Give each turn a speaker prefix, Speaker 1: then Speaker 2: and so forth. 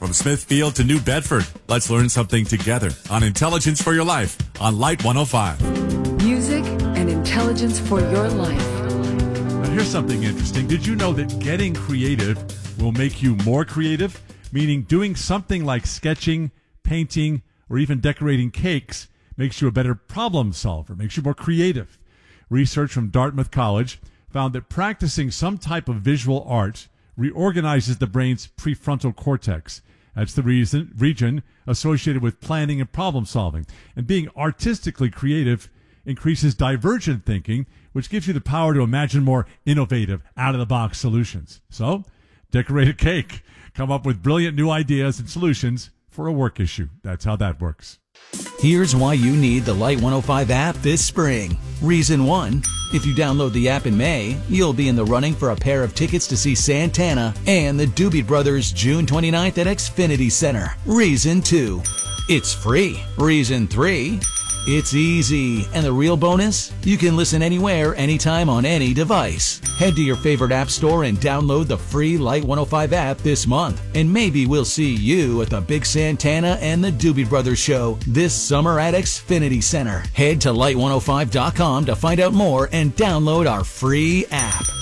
Speaker 1: From Smithfield to New Bedford, let's learn something together on Intelligence for Your Life on Light 105.
Speaker 2: Music and intelligence for your life.
Speaker 3: Now here's something interesting. Did you know that getting creative will make you more creative? Meaning doing something like sketching, painting, or even decorating cakes makes you a better problem solver, makes you more creative. Research from Dartmouth College found that practicing some type of visual art reorganizes the brain's prefrontal cortex. That's the region associated with planning and problem solving. And being artistically creative increases divergent thinking, which gives you the power to imagine more innovative, out-of-the-box solutions. So, decorate a cake. Come up with brilliant new ideas and solutions for a work issue. That's how that works.
Speaker 4: Here's why you need the Light 105 app this spring. Reason 1, if you download the app in May, you'll be in the running for a pair of tickets to see Santana and the Doobie Brothers June 29th at Xfinity Center. Reason 2, it's free. Reason 3, it's easy. And the real bonus? You can listen anywhere, anytime on any device. Head to your favorite app store and download the free Light 105 app this month. And maybe we'll see you at the Big Santana and the Doobie Brothers show this summer at Xfinity Center. Head to light105.com to find out more and download our free app.